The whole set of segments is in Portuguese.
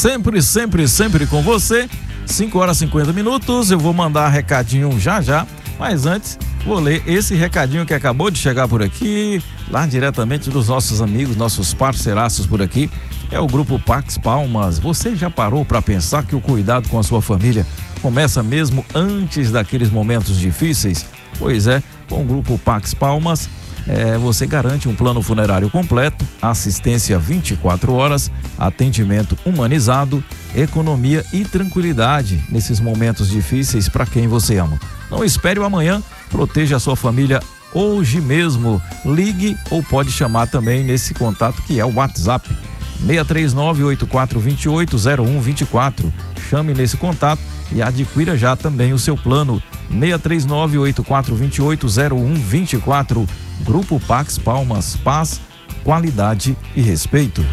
sempre com você. 5h50. Eu vou mandar recadinho já, mas antes vou ler esse recadinho que acabou de chegar por aqui, lá diretamente dos nossos amigos, nossos parceiraços por aqui. É o Grupo Pax Palmas. Você já parou para pensar que o cuidado com a sua família começa mesmo antes daqueles momentos difíceis? Pois é, com o Grupo Pax Palmas, você garante um plano funerário completo, assistência 24 horas, atendimento humanizado, economia e tranquilidade nesses momentos difíceis para quem você ama. Não espere o amanhã, proteja a sua família hoje mesmo. Ligue ou pode chamar também nesse contato que é o WhatsApp 639-8428-0124. Chame nesse contato e adquira já também o seu plano 639-8428-0124. Grupo Pax Palmas, paz, qualidade e respeito.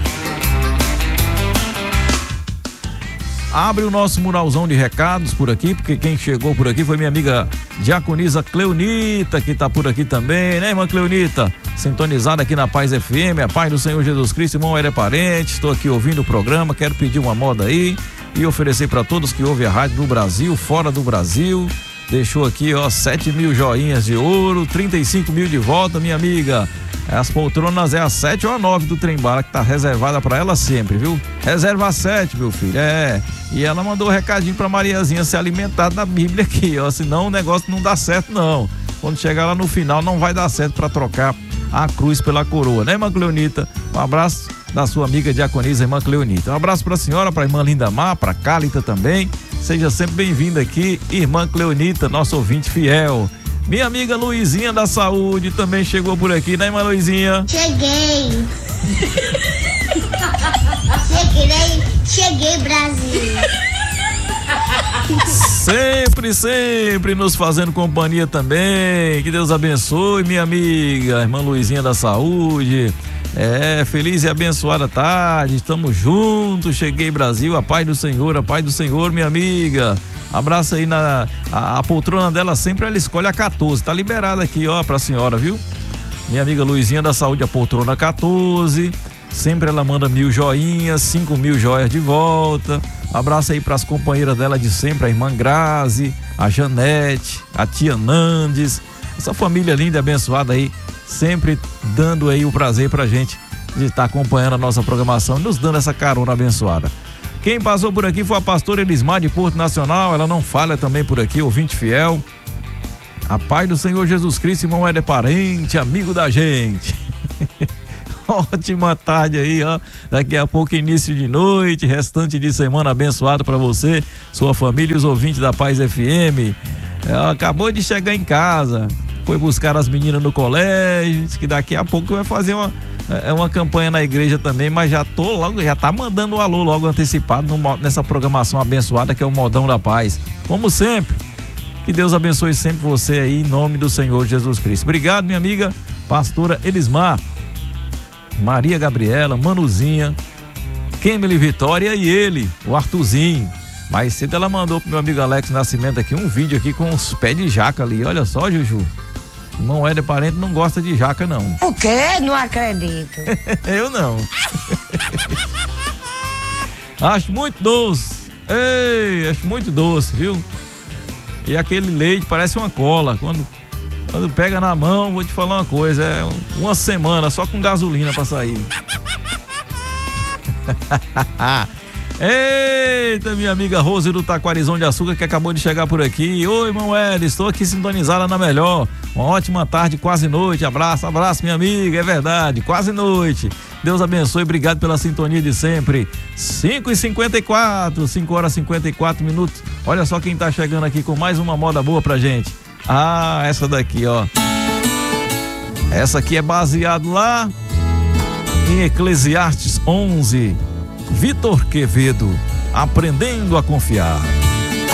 Abre o nosso muralzão de recados por aqui, porque quem chegou por aqui foi minha amiga Diaconisa Cleonita, que tá por aqui também, né, irmã Cleonita? Sintonizada aqui na Paz FM, a paz do Senhor Jesus Cristo, irmão Era Parente. Estou aqui ouvindo o programa, quero pedir uma moda aí e oferecer para todos que ouvem a rádio no Brasil, fora do Brasil. Deixou aqui, 7.000 joinhas de ouro, 35.000 de volta, minha amiga. As poltronas é a 7 ou a 9 do trem-bala, que tá reservada para ela sempre, viu? Reserva a 7, meu filho, E ela mandou um recadinho pra Mariazinha se alimentar da Bíblia aqui, senão o negócio não dá certo, não. Quando chegar lá no final, não vai dar certo para trocar a cruz pela coroa, né, irmã Cleonita? Um abraço da sua amiga Diaconisa, irmã Cleonita. Um abraço pra senhora, pra irmã Lindamar, pra Cálita também. Seja sempre bem-vinda aqui, irmã Cleonita, nosso ouvinte fiel. Minha amiga Luizinha da Saúde também chegou por aqui, né, irmã Luizinha? Cheguei, Brasil. Sempre nos fazendo companhia também. Que Deus abençoe, minha amiga, irmã Luizinha da Saúde. Feliz e abençoada tarde, estamos juntos. Cheguei, Brasil, a paz do Senhor, minha amiga. Abraço aí a poltrona dela, sempre ela escolhe a 14, tá liberada aqui, pra senhora, viu? Minha amiga Luizinha da Saúde, a poltrona 14, sempre ela manda 1.000 joinhas, 5.000 joias de volta. Abraço aí pras companheiras dela de sempre, a irmã Grazi, a Janete, a tia Nandes, essa família linda e abençoada aí, sempre dando aí o prazer pra gente de estar acompanhando a nossa programação e nos dando essa carona abençoada. Quem passou por aqui foi a pastora Elismar de Porto Nacional, ela não falha também por aqui, ouvinte fiel. A paz do Senhor Jesus Cristo, irmão Era Parente, amigo da gente. Ótima tarde aí, daqui a pouco início de noite, restante de semana abençoado para você, sua família e os ouvintes da Paz FM. Acabou de chegar em casa, foi buscar as meninas no colégio, disse que daqui a pouco vai fazer uma campanha na igreja também, mas já tá mandando um alô logo antecipado nessa programação abençoada que é o Modão da Paz. Como sempre, que Deus abençoe sempre você aí, em nome do Senhor Jesus Cristo. Obrigado, minha amiga pastora Elismar, Maria Gabriela, Manuzinha, Kemily Vitória e ele, o Arthurzinho. Mais cedo ela mandou pro meu amigo Alex Nascimento aqui um vídeo aqui com os pés de jaca ali, olha só, Juju. Irmão Éder Parente não gosta de jaca, não. O quê? Não acredito. Eu não. Acho muito doce. Acho muito doce, viu? E aquele leite parece uma cola. Quando pega na mão, vou te falar uma coisa, uma semana só com gasolina pra sair. Eita, minha amiga Rose do Taquarizão de Açúcar, que acabou de chegar por aqui. Oi, irmão Éder, estou aqui sintonizada na melhor. Uma ótima tarde, quase noite. Abraço, minha amiga, é verdade, quase noite. Deus abençoe, obrigado pela sintonia de sempre. 5h54, 5h54. Olha só quem tá chegando aqui com mais uma moda boa pra gente. Essa daqui, Essa aqui é baseado lá em Eclesiastes 11. Vitor Quevedo, aprendendo a confiar.